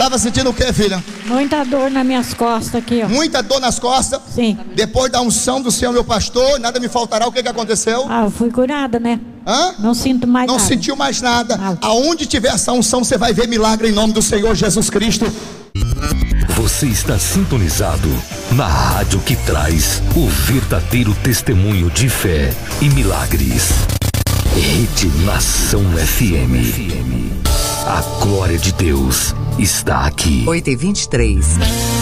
Tava sentindo o que, filha? Muita dor nas minhas costas aqui, ó. Muita dor nas costas? Sim. Depois da unção do Senhor, meu pastor, nada me faltará. O que aconteceu? Eu fui curada, né? Hã? Não sinto mais nada. Não sentiu mais nada. Aonde tiver essa unção, você vai ver milagre em nome do Senhor Jesus Cristo. Você está sintonizado na rádio que traz o verdadeiro testemunho de fé e milagres. Rede Nação FM. A glória de Deus está aqui. 8h23.